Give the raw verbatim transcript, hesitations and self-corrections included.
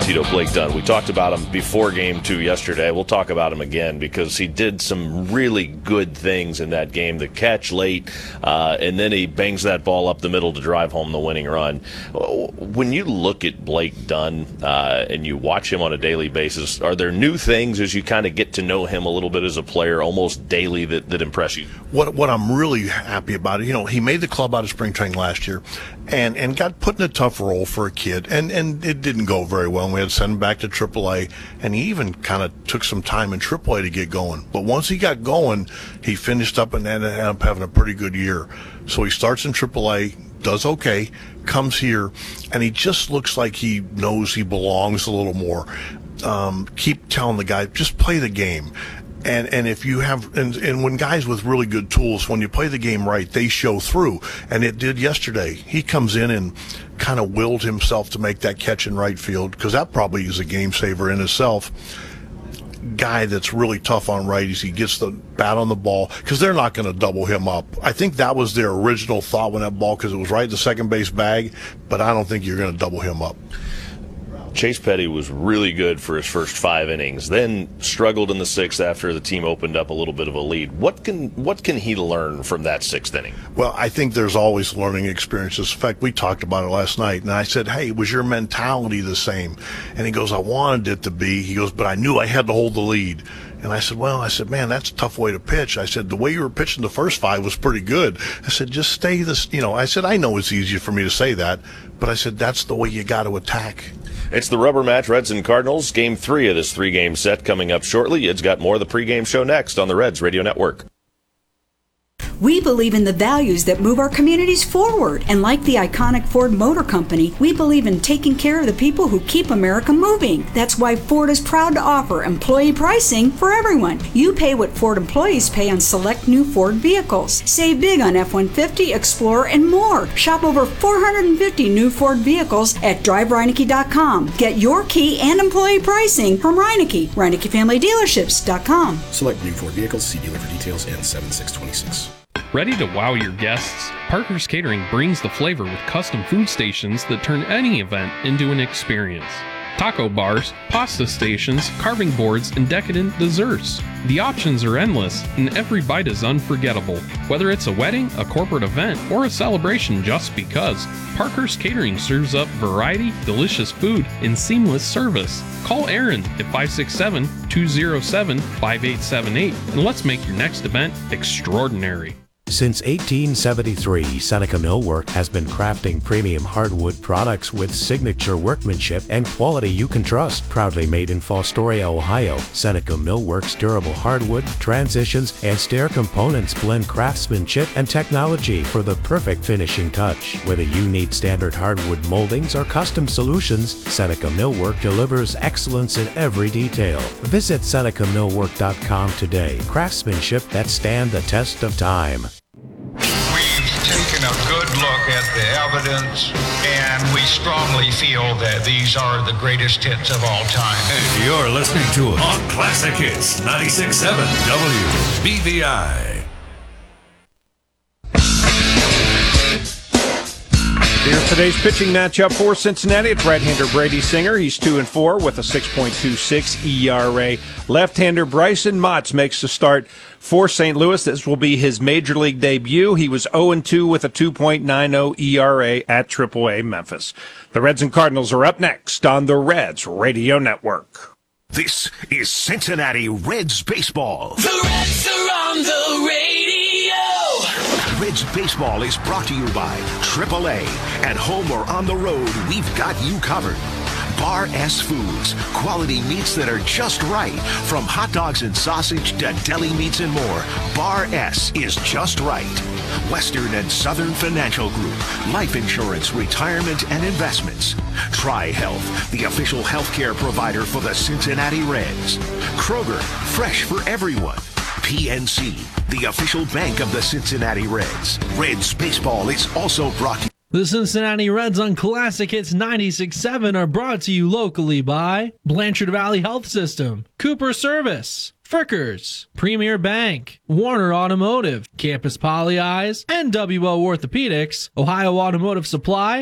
Tito, Blake Dunn. We talked about him before game two yesterday. We'll talk about him again because he did some really good things in that game. The catch late, uh, and then he bangs that ball up the middle to drive home the winning run. When you look at Blake Dunn uh, and you watch him on a daily basis, are there new things as you kind of get to know him a little bit as a player almost daily that, that impress you? What what I'm really happy about, you know, he made the club out of spring training last year and, and got put in a tough role for a kid, and, and it didn't go very well. And we had to send him back to triple A, and he even kind of took some time in triple A to get going. But once he got going, he finished up and ended up having a pretty good year. So he starts in triple A, does okay, comes here, and he just looks like he knows he belongs a little more. Um, keep telling the guy, just play the game. And and if you have, and, and when guys with really good tools, when you play the game right, they show through. And it did yesterday. He comes in and kind of willed himself to make that catch in right field, because that probably is a game saver in itself. Guy that's really tough on righties. He gets the bat on the ball because they're not going to double him up. I think that was their original thought when that ball, because it was right in the second base bag, but I don't think you're going to double him up. Chase Petty was really good for his first five innings, then struggled in the sixth after the team opened up a little bit of a lead. What can what can he learn from that sixth inning? Well, I think there's always learning experiences. In fact, we talked about it last night, and I said, hey, was your mentality the same? And he goes, I wanted it to be. He goes, but I knew I had to hold the lead. And I said, well, I said, man, that's a tough way to pitch. I said, the way you were pitching the first five was pretty good. I said, just stay this, you know, I said, I know it's easier for me to say that, but I said, that's the way you got to attack. It's the rubber match, Reds and Cardinals. Game three of this three-game set coming up shortly. It's got more of the pregame show next on the Reds Radio Network. We believe in the values that move our communities forward. And like the iconic Ford Motor Company, we believe in taking care of the people who keep America moving. That's why Ford is proud to offer employee pricing for everyone. You pay what Ford employees pay on select new Ford vehicles. Save big on F one fifty, Explorer, and more. Shop over four hundred fifty new Ford vehicles at drive reineke dot com. Get your key and employee pricing from Reineke, Reineke Family Dealerships dot com. Select new Ford vehicles. See dealer for details and seven six twenty-six. Ready to wow your guests? Parker's Catering brings the flavor with custom food stations that turn any event into an experience. Taco bars, pasta stations, carving boards, and decadent desserts. The options are endless, and every bite is unforgettable. Whether it's a wedding, a corporate event, or a celebration just because, Parker's Catering serves up variety, delicious food, and seamless service. Call Aaron at five six seven, two zero seven, five eight seven eight, and let's make your next event extraordinary. Since eighteen seventy-three, Seneca Millwork has been crafting premium hardwood products with signature workmanship and quality you can trust. Proudly made in Fostoria, Ohio, Seneca Millwork's durable hardwood, transitions, and stair components blend craftsmanship and technology for the perfect finishing touch. Whether you need standard hardwood moldings or custom solutions, Seneca Millwork delivers excellence in every detail. Visit Seneca Millwork dot com today. Craftsmanship that stand the test of time. Taken a good look at the evidence, and we strongly feel that these are the greatest hits of all time. And you're listening to it on Classic Hits ninety-six point seven W B V I. Here's today's pitching matchup for Cincinnati. It's right-hander Brady Singer. He's two and four with a six point two six E R A. Left-hander Bryson Motts makes the start for Saint Louis. This will be his major league debut. He was oh and two with a two point nine oh E R A at triple A Memphis. The Reds and Cardinals are up next on the Reds Radio Network. This is Cincinnati Reds baseball. The Reds are on the radio. Reds baseball is brought to you by triple A. At home or on the road, we've got you covered. Bar S Foods, quality meats that are just right. From hot dogs and sausage to deli meats and more, Bar S is just right. Western and Southern Financial Group, life insurance, retirement, and investments. Tri-Health, the official healthcare provider for the Cincinnati Reds. Kroger, fresh for everyone. P N C, the official bank of the Cincinnati Reds. Reds baseball is also brought to you. The Cincinnati Reds on Classic Hits ninety-six point seven are brought to you locally by Blanchard Valley Health System, Cooper Service, Frickers, Premier Bank, Warner Automotive, Campus Poly Eyes, and W O Orthopedics, Ohio Automotive Supply,